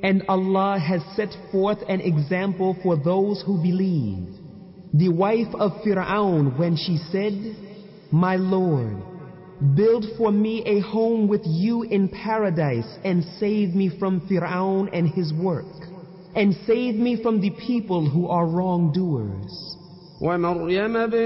And Allah has set forth an example for those who believe. The wife of Fir'aun, when she said, "My Lord, build for me a home with you in paradise and save me from Fir'aun and his work, and save me from the people who are wrongdoers."